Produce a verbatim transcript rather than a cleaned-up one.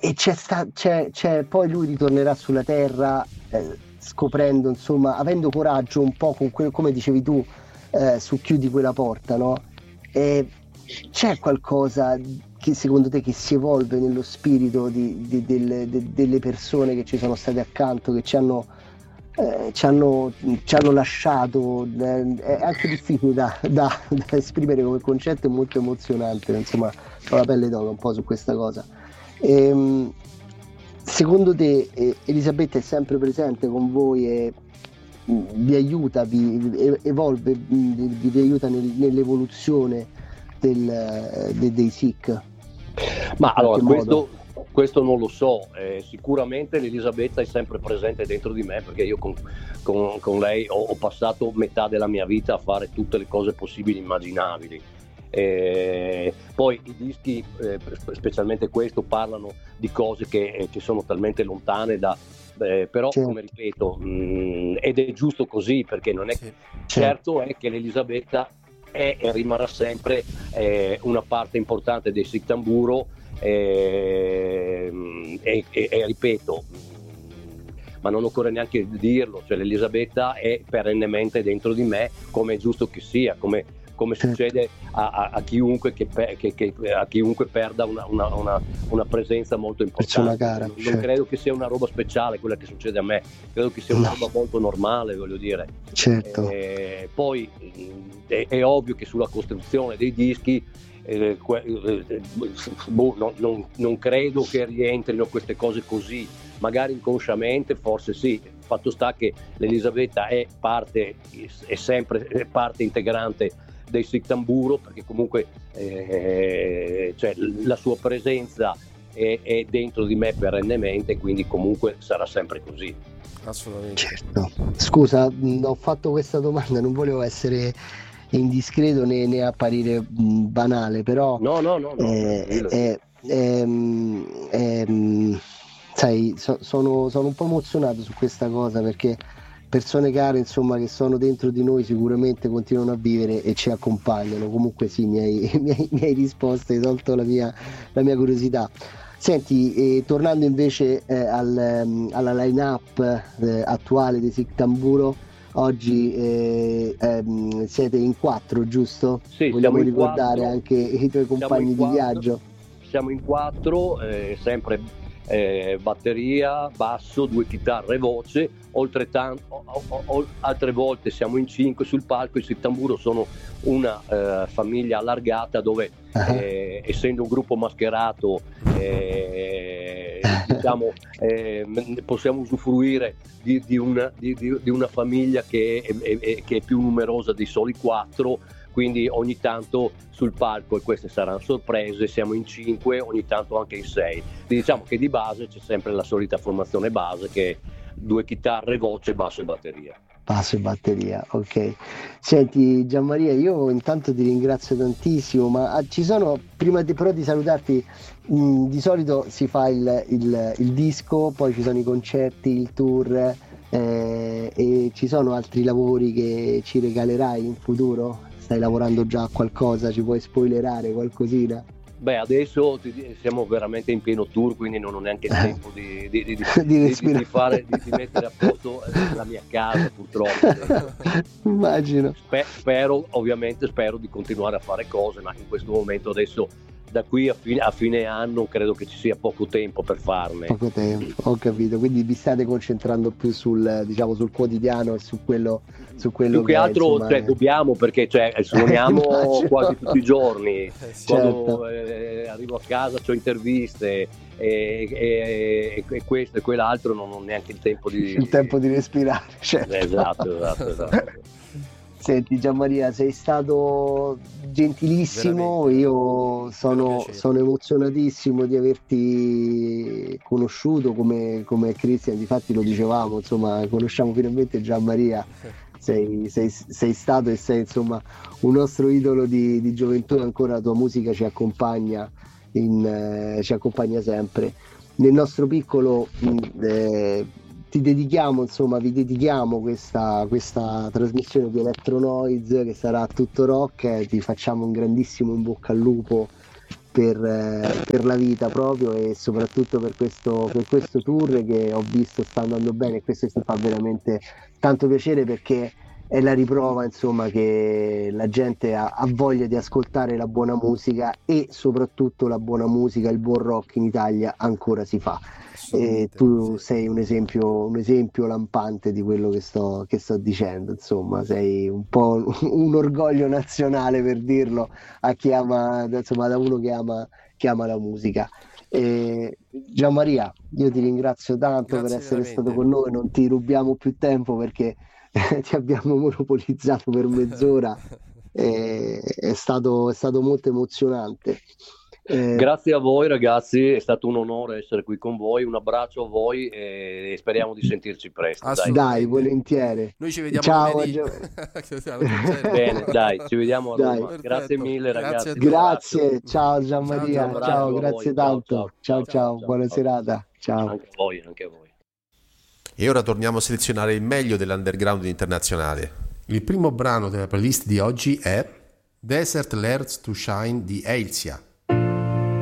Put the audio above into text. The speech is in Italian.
e c'è, sta, c'è, c'è poi lui ritornerà sulla terra, eh, scoprendo, insomma, avendo coraggio un po' con que- come dicevi tu, eh, su chiudi quella porta, no? E c'è qualcosa che secondo te che si evolve nello spirito di, di- del- de- delle persone che ci sono state accanto, che ci hanno, eh, ci hanno, ci hanno lasciato, eh, è anche difficile da, da- da esprimere come concetto, è molto emozionante, insomma, ho la pelle d'oca un po' su questa cosa. Ehm, Secondo te, eh, Elisabetta è sempre presente con voi e mh, vi aiuta, vi e- evolve, mh, vi, vi aiuta nel- nell'evoluzione del, eh, de- dei Sikh in Ma qualche allora, modo? questo, questo non lo so, eh, sicuramente l'Elisabetta è sempre presente dentro di me perché io con, con- con lei ho, ho passato metà della mia vita a fare tutte le cose possibili e immaginabili. Eh, poi i dischi, eh, specialmente questo, parlano di cose che, eh, che sono talmente lontane da... eh, però, Certo, come ripeto, mh, ed è giusto così perché non è... Sì. certo, Certo è che l'Elisabetta è e rimarrà sempre eh, una parte importante del Sikh Tamburo eh, e, e- e ripeto, mh, ma non occorre neanche dirlo, cioè l'Elisabetta è perennemente dentro di me, come è giusto che sia, come, come certo. succede a, a- a chiunque che, pe- che- che- a chiunque perda una, una- una- una presenza molto Persona importante. cara, Non, non certo. credo che sia una roba speciale quella che succede a me, credo che sia una No. roba molto normale, voglio dire. Certo, Eh, poi mh, è, è ovvio che sulla costruzione dei dischi eh, que- eh, boh, no- non, non credo che rientrino queste cose così, magari inconsciamente, forse sì. Fatto sta che l'Elisabetta è parte, è sempre è parte integrante dei Sikh Tamburo, perché comunque eh, cioè, la sua presenza è, è dentro di me perennemente, quindi comunque sarà sempre così. Assolutamente. certo. Scusa, mh, ho fatto questa domanda, non volevo essere indiscreto né, né apparire mh, banale, però No, no, no, no, eh, tranquillo. eh, ehm, ehm, sai, so- sono, sono un po' emozionato su questa cosa perché persone care, insomma, che sono dentro di noi sicuramente continuano a vivere e ci accompagnano. Comunque sì, mi hai, mi hai, mi hai risposto, hai tolto la mia, la mia curiosità. Senti, eh, tornando invece eh, al, ehm, alla line-up eh, attuale di Sikh Tamburo, oggi eh, ehm, siete in quattro, giusto? Sì, Vogliamo siamo in ricordare quattro, anche i tuoi siamo in compagni di quattro, viaggio. siamo in quattro, eh, sempre eh, batteria, basso, due chitarre e voce, oltre tan- o- o- o- altre volte siamo in cinque sul palco. I Sikh Tamburo sono una eh, famiglia allargata dove Ah, eh, essendo un gruppo mascherato eh, diciamo eh, m- possiamo usufruire di, di una, di- di- di una famiglia che è, è- è- che è più numerosa dei soli quattro, quindi ogni tanto sul palco, e queste saranno sorprese, siamo in cinque, ogni tanto anche in sei. Diciamo che di base c'è sempre la solita formazione base che è due chitarre, voce, basso e batteria. basso e batteria, ok. Senti Gianmaria, io intanto ti ringrazio tantissimo, ma ah, ci sono, prima di, però di salutarti, mh, di solito si fa il, il- il disco, poi ci sono i concerti, il tour, eh, e ci sono altri lavori che ci regalerai in futuro? Stai lavorando già a qualcosa, ci puoi spoilerare qualcosina? Beh, adesso ti- siamo veramente in pieno tour, quindi non ho neanche il tempo di, di- di- di- Di di- di respirare. fare, di, di mettere a posto eh, la mia casa, purtroppo. Immagino. Spe- spero, ovviamente spero di continuare a fare cose, ma in questo momento adesso, da qui a fine, a fine anno, credo che ci sia poco tempo per farne. Poco tempo, ho capito, quindi vi state concentrando più sul, diciamo, sul quotidiano e su quello, su quello Più che è, altro, insomma, cioè, eh. dobbiamo, perché cioè, suoniamo Immagino. quasi tutti i giorni. Eh, sì. Quando Certo. eh, arrivo a casa c'ho interviste e, e- e questo e quell'altro, non ho neanche il tempo di... Il tempo di respirare, certo. Esatto, esatto, esatto. Senti Gianmaria, sei stato gentilissimo, Veramente, io vero sono, piacere. sono emozionatissimo di averti conosciuto come, come Cristian, difatti lo dicevamo, insomma, conosciamo finalmente Gianmaria, sei, sei, sei stato e sei insomma un nostro idolo di, di gioventù, e ancora la tua musica ci accompagna, in, eh, ci accompagna sempre. Nel nostro piccolo mh, eh, ti dedichiamo, insomma, vi dedichiamo questa, questa trasmissione di Electronoise che sarà tutto rock, eh, ti facciamo un grandissimo in bocca al lupo per, eh, per la vita proprio, e soprattutto per questo, per questo tour che ho visto sta andando bene, e questo ci fa veramente tanto piacere, perché è la riprova insomma che la gente ha, ha voglia di ascoltare la buona musica, e soprattutto la buona musica, il buon rock in Italia ancora si fa. E tu sì. sei un esempio, un esempio lampante di quello che sto, che sto dicendo, insomma, sei un po' un orgoglio nazionale, per dirlo a chi ama, insomma, da uno che ama, che ama la musica. E Gianmaria, io ti ringrazio tanto Grazie per essere veramente. stato con noi, non ti rubiamo più tempo perché ti abbiamo monopolizzato per mezz'ora, e è stato, è stato molto emozionante. Eh, Grazie a voi ragazzi, è stato un onore essere qui con voi, un abbraccio a voi e speriamo di sentirci presto. Dai, Assolutamente. dai, volentieri. Noi ci vediamo Ciao, lunedì. Gio- bene, dai, ci vediamo a Dai. Roma. Grazie Perfetto. mille Grazie ragazzi. a te. un abbraccio. Grazie, ciao Gianmaria, Ciao, ciao, ciao, abbraccio a grazie voi. Ciao, tanto. ciao, Ciao, ciao, ciao, ciao. buona serata. Ciao. Anche a voi, anche a voi. E ora torniamo a selezionare il meglio dell'underground internazionale. Il primo brano della playlist di oggi è Desert Lerts to Shine di Ailsia.